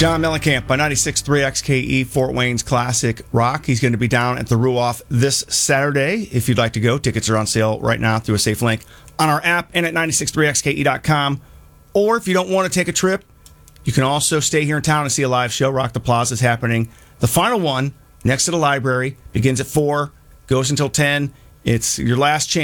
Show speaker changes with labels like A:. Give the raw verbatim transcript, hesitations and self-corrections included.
A: John Mellencamp by ninety-six point three X K E, Fort Wayne's Classic Rock. He's going to be down at the Ruoff this Saturday. If you'd like to go, tickets are on sale right now through a safe link on our app and at nine six three X K E dot com. Or if you don't want to take a trip, you can also stay here in town and see a live show. Rock the Plaza is happening. The final one, next to the library, begins at four, goes until ten. It's your last chance.